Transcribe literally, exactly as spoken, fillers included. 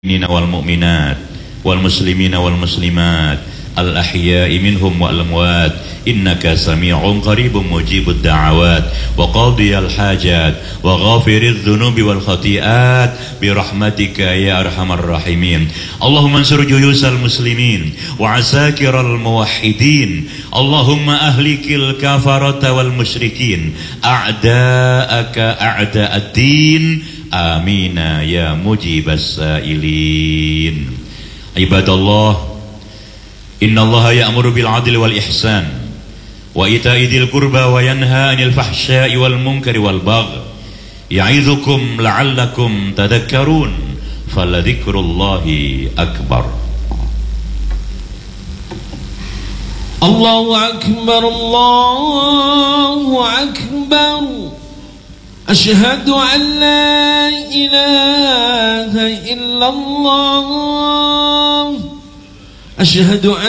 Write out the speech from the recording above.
والمؤمنات والمسلمين والمسلمات الأحياء منهم والأموات إنك سميع قريب مجيب الدعوات وقاضي الحاجات وغافر الذنوب والخطيئات برحمتك يا أرحم الراحمين. اللهم انصر جيوش المسلمين وعساكر الموحدين. اللهم أهلك الكفرة والمشركين أعداءك أعداء الدين. آمين يا مجيب السائلين. عباد الله، إن الله يأمر بالعدل والإحسان وإيتاء ذي القربى وينهى عن الفحشاء والمنكر والبغي يعظكم لعلكم تذكرون فلذكر الله أكبر. الله أكبر الله أكبر. أشهد أن لا إله إلا الله. أشهد أن